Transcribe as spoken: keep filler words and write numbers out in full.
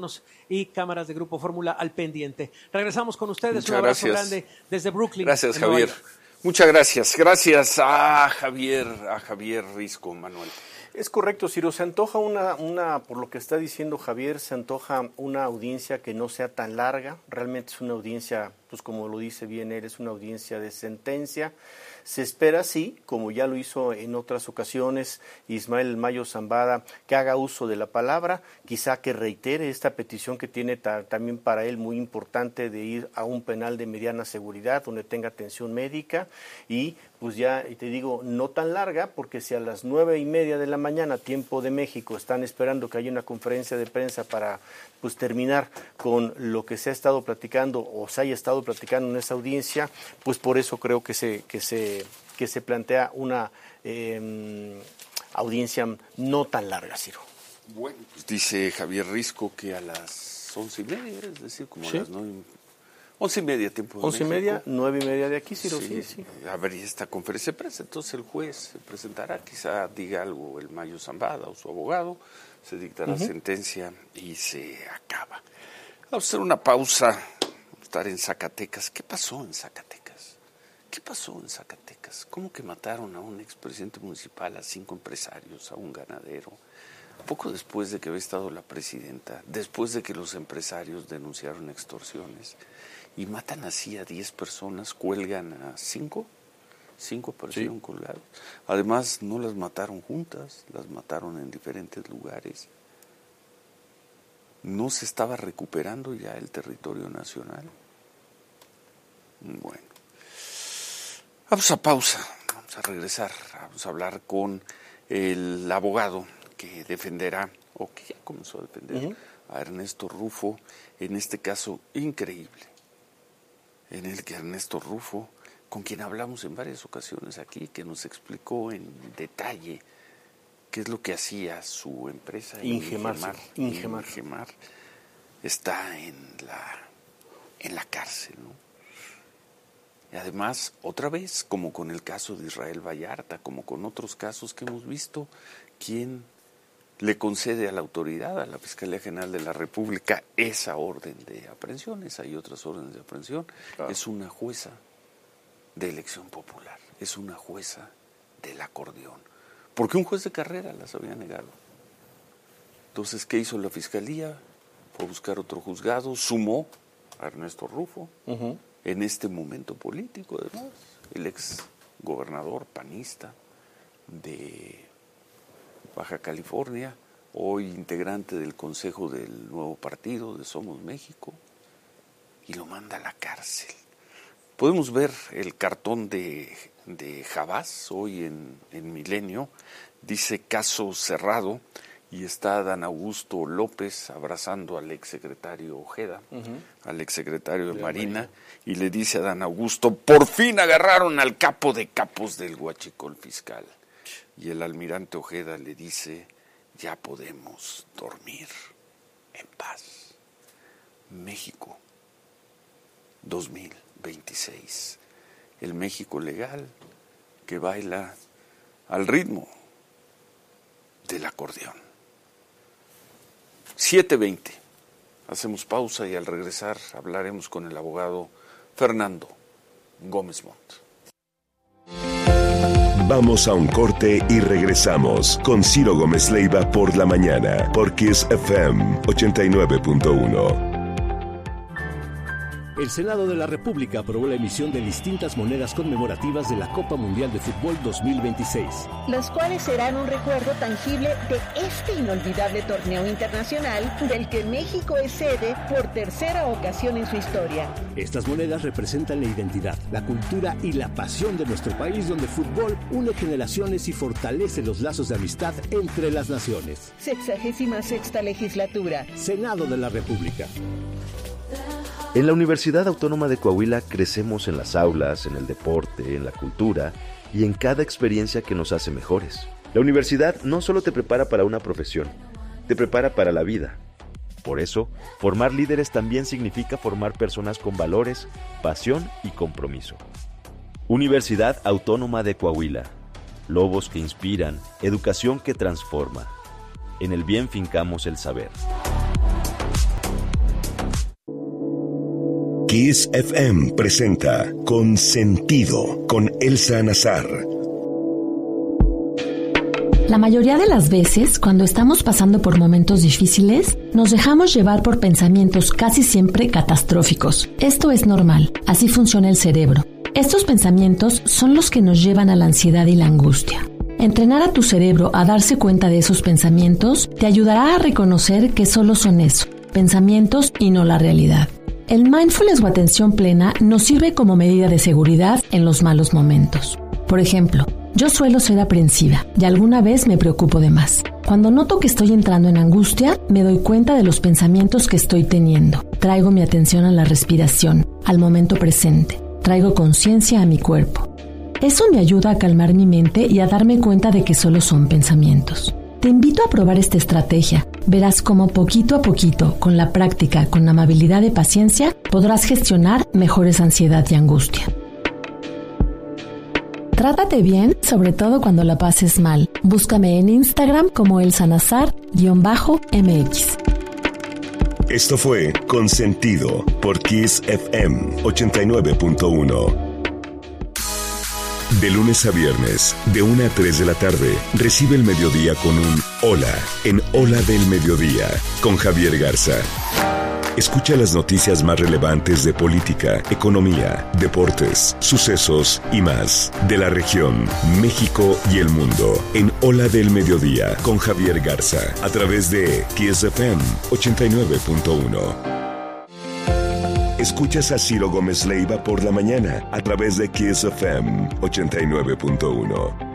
y cámaras de Grupo Fórmula al pendiente. Regresamos con ustedes. Muchas un abrazo gracias. grande desde Brooklyn. Gracias, Javier. Muchas gracias. Gracias a Javier, a Javier Risco, Manuel. Es correcto, Ciro. Se antoja una, una, por lo que está diciendo Javier, se antoja una audiencia que no sea tan larga. Realmente es una audiencia, pues como lo dice bien él, es una audiencia de sentencia. Se espera, sí, como ya lo hizo en otras ocasiones Ismael Mayo Zambada, que haga uso de la palabra, quizá que reitere esta petición que tiene ta, también para él muy importante de ir a un penal de mediana seguridad, donde tenga atención médica, y pues ya, y te digo, no tan larga, porque si a las nueve y media de la mañana, tiempo de México, están esperando que haya una conferencia de prensa para pues terminar con lo que se ha estado platicando o se haya estado platicando en esa audiencia, pues por eso creo que se, que se, que se plantea una eh, audiencia no tan larga, Ciro. Bueno, pues dice Javier Risco que a las once y media, es decir, como ¿Sí? a las nueve, once y media, tiempo de Once y México. media, nueve y media de aquí, Ciro, Sí, sí, sí. habría esta conferencia de prensa, entonces el juez se presentará, quizá diga algo el Mayo Zambada o su abogado, se dictará uh-huh. sentencia y se acaba. Vamos a hacer una pausa, estar en Zacatecas. ¿Qué pasó en Zacatecas? ¿Qué pasó en Zacatecas? ¿Cómo que mataron a un expresidente municipal, a cinco empresarios, a un ganadero? Poco después de que había estado la presidenta, después de que los empresarios denunciaron extorsiones, y matan así a diez personas, cuelgan a cinco, cinco aparecieron sí. colgados. Además, no las mataron juntas, las mataron en diferentes lugares. ¿No se estaba recuperando ya el territorio nacional? Bueno, vamos a pausa, vamos a regresar, vamos a hablar con el abogado que defenderá, o que ya comenzó a defender, uh-huh. a Ernesto Rufo, en este caso increíble, en el que Ernesto Rufo, con quien hablamos en varias ocasiones aquí, que nos explicó en detalle qué es lo que hacía su empresa, Ingemar, Ingemar, Ingemar. Ingemar, está en la, en la cárcel, ¿no? Y además, otra vez, como con el caso de Israel Vallarta, como con otros casos que hemos visto, ¿quién le concede a la autoridad, a la Fiscalía General de la República, esa orden de aprehensiones? Hay otras órdenes de aprehensión. Claro. Es una jueza de elección popular, es una jueza del acordeón, porque un juez de carrera las había negado. Entonces, ¿qué hizo la Fiscalía? Fue a buscar otro juzgado, sumó a Ernesto Rufo, uh-huh. en este momento político, además, el ex gobernador panista de Baja California, hoy integrante del Consejo del nuevo partido de Somos México, y lo manda a la cárcel. Podemos ver el cartón de, de Jabás hoy en, en Milenio, dice caso cerrado, y está Adán Augusto López abrazando al exsecretario Ojeda, uh-huh. al exsecretario de, de Marina, Marina, y le dice a Adán Augusto, por fin agarraron al capo de capos del huachicol fiscal. Y el almirante Ojeda le dice, ya podemos dormir en paz. México, dos mil veintiséis. El México legal que baila al ritmo del acordeón. siete veinte. Hacemos pausa y al regresar hablaremos con el abogado Fernando Gómez Montt. Vamos a un corte y regresamos con Ciro Gómez Leiva por la mañana, por Kiss F M ochenta y nueve punto uno. El Senado de la República aprobó la emisión de distintas monedas conmemorativas de la Copa Mundial de Fútbol dos mil veintiséis. Las cuales serán un recuerdo tangible de este inolvidable torneo internacional del que México es sede por tercera ocasión en su historia. Estas monedas representan la identidad, la cultura y la pasión de nuestro país, donde el fútbol une generaciones y fortalece los lazos de amistad entre las naciones. Sexagésima sexta legislatura. Senado de la República. En la Universidad Autónoma de Coahuila crecemos en las aulas, en el deporte, en la cultura y en cada experiencia que nos hace mejores. La universidad no solo te prepara para una profesión, te prepara para la vida. Por eso, formar líderes también significa formar personas con valores, pasión y compromiso. Universidad Autónoma de Coahuila. Lobos que inspiran, educación que transforma. En el bien fincamos el saber. Kiss F M presenta Consentido con Elsa Nazar. La mayoría de las veces, cuando estamos pasando por momentos difíciles, nos dejamos llevar por pensamientos casi siempre catastróficos. Esto es normal, así funciona el cerebro. Estos pensamientos son los que nos llevan a la ansiedad y la angustia. Entrenar a tu cerebro a darse cuenta de esos pensamientos te ayudará a reconocer que solo son eso, pensamientos y no la realidad. El mindfulness o atención plena nos sirve como medida de seguridad en los malos momentos. Por ejemplo, yo suelo ser aprensiva y alguna vez me preocupo de más. Cuando noto que estoy entrando en angustia, me doy cuenta de los pensamientos que estoy teniendo. Traigo mi atención a la respiración, al momento presente. Traigo conciencia a mi cuerpo. Eso me ayuda a calmar mi mente y a darme cuenta de que solo son pensamientos. Te invito a probar esta estrategia. Verás cómo poquito a poquito, con la práctica, con amabilidad y paciencia, podrás gestionar mejores ansiedad y angustia. Trátate bien, sobre todo cuando la pases mal. Búscame en Instagram como elsanazar-M X. Esto fue Consentido por Kiss F M ochenta y nueve punto uno. De lunes a viernes, de una a tres de la tarde, recibe el mediodía con un Hola en Hola del Mediodía con Javier Garza. Escucha las noticias más relevantes de política, economía, deportes, sucesos y más de la región, México y el mundo en Hola del Mediodía con Javier Garza a través de Kiss F M ochenta y nueve punto uno. Escuchas a Ciro Gómez Leiva por la mañana a través de Kiss F M ochenta y nueve punto uno.